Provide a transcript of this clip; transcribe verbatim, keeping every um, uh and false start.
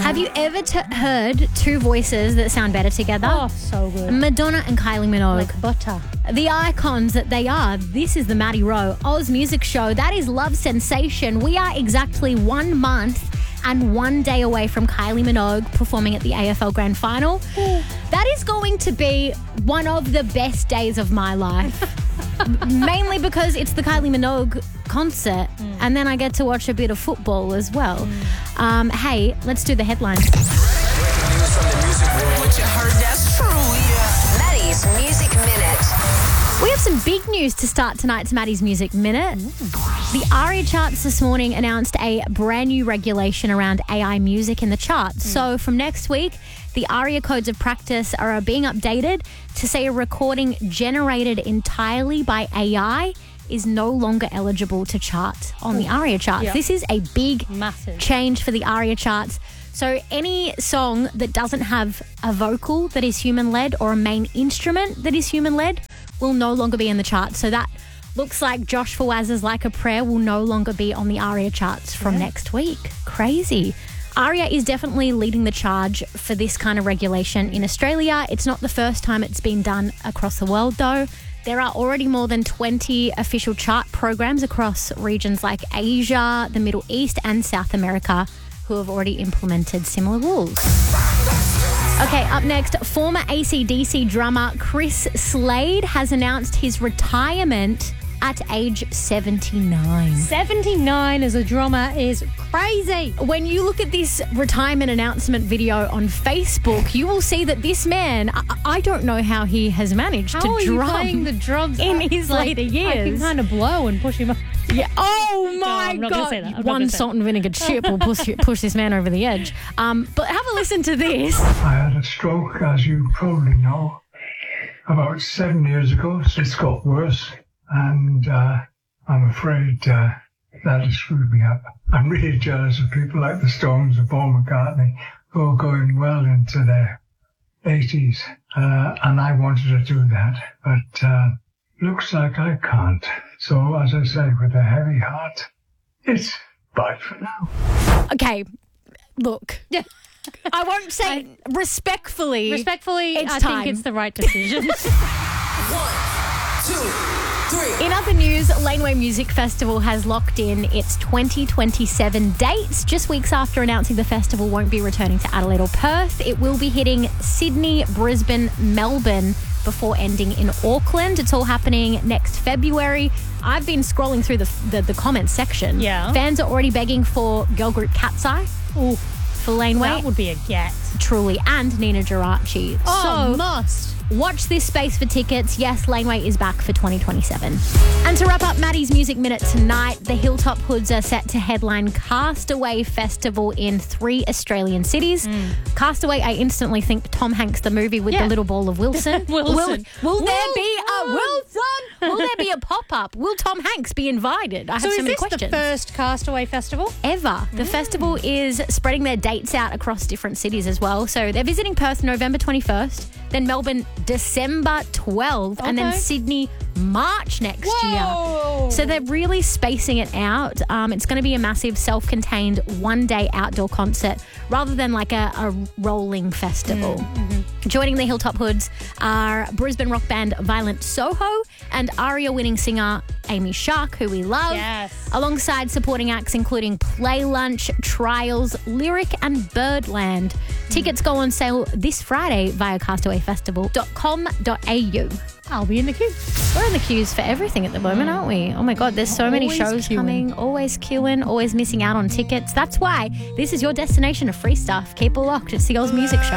Have you ever t- heard two voices that sound better together? Oh, so good. Madonna and Kylie Minogue. Like butter. The icons that they are. This is the Maddie Rowe Oz Music Show. That is Love Sensation. We are exactly one month and one day away from Kylie Minogue performing at the A F L Grand Final. That is going to be one of the best days of my life. Mainly because it's the Kylie Minogue concert mm. and then I get to watch a bit of football as well. Mm. Um, hey, let's do the headlines. Breaking news from the music world. What you heard, that's true, yeah. Maddie's Music Minute. We have some big news to start tonight's Maddie's Music Minute. Mm. The ARIA charts this morning announced a brand new regulation around A I music in the charts. Mm. So from next week, the ARIA codes of practice are being updated to say a recording generated entirely by A I is no longer eligible to chart on the ARIA charts. Yep. This is a big Massive. change for the ARIA charts. So any song that doesn't have a vocal that is human-led or a main instrument that is human-led will no longer be in the charts. So that looks like Josh Fawaz's Like a Prayer will no longer be on the ARIA charts from yeah. next week. Crazy. ARIA is definitely leading the charge for this kind of regulation in Australia. It's not the first time it's been done across the world, though. There are already more than twenty official chart programs across regions like Asia, the Middle East and South America who have already implemented similar rules. Okay, up next, former A C D C drummer Chris Slade has announced his retirement at age seventy-nine. seventy-nine as a drummer is crazy. When you look at this retirement announcement video on Facebook, you will see that this man, I, I don't know how he has managed how to are drum you playing the drums in up? his like, later years. I can kind of blow and push him up. Yeah. Oh my no, God! Say that. I'm One salt and vinegar chip will push push this man over the edge. Um, but have a listen to this. I had a stroke, as you probably know, about seven years ago. It's got worse. And uh, I'm afraid uh, that has screwed me up. I'm really jealous of people like the Stones and Paul McCartney who are going well into their eighties. Uh, and I wanted to do that, but uh, looks like I can't. So, as I say, with a heavy heart, it's bye for now. Okay, look. I won't say I, respectfully. Respectfully, it's I time. think it's the right decision. One, two, three. In other news, Laneway Music Festival has locked in its twenty twenty-seven dates. Just weeks after announcing the festival won't be returning to Adelaide or Perth, it will be hitting Sydney, Brisbane, Melbourne before ending in Auckland. It's all happening next February. I've been scrolling through the the, the comments section. Yeah. Fans are already begging for girl group Cat's Eye. Ooh. For Laneway. That would be a get. Truly. And Nina Geraci. Oh, so, must. Watch this space for tickets. Yes, Laneway is back for twenty twenty-seven. And to wrap up Maddie's Music Minute tonight, the Hilltop Hoods are set to headline Castaway Festival in three Australian cities. Mm. Castaway, I instantly think Tom Hanks, the movie with yeah. the little ball of Wilson. Wilson. Will, will there be a Wilson? Will there be a pop-up? Will Tom Hanks be invited? I have so, so is many this questions. the first Castaway Festival? Ever. The mm. festival is spreading their dates out across different cities as well. So they're visiting Perth November twenty-first, then Melbourne December twelfth, okay. and then Sydney March next Whoa. year. So they're really spacing it out. Um, it's going to be a massive self-contained one-day outdoor concert rather than like a, a rolling festival. Mm-hmm. Joining the Hilltop Hoods are Brisbane rock band Violent Soho and ARIA winning singer Amy Shark, who we love. Yes. Alongside supporting acts including Play Lunch, Trials, Lyric and Birdland. Mm. Tickets go on sale this Friday via castaway festival dot com dot a u. I'll be in the queue. We're in the queues for everything at the moment, aren't we? Oh my God, there's so many Always shows queuing. coming. Always queuing, always missing out on tickets. That's why this is your destination of free stuff. Keep it locked. It's the Oz Music Show.